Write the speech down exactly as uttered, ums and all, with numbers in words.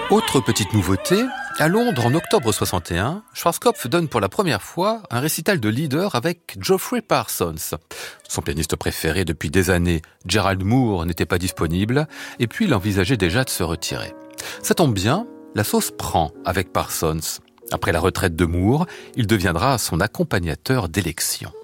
Autre petite nouveauté, à Londres en octobre soixante et un, Schwarzkopf donne pour la première fois un récital de leader avec Geoffrey Parsons. Son pianiste préféré depuis des années, Gerald Moore, n'était pas disponible et puis il envisageait déjà de se retirer. Ça tombe bien, la sauce prend avec Parsons. Après la retraite de Moore, il deviendra son accompagnateur d'élection.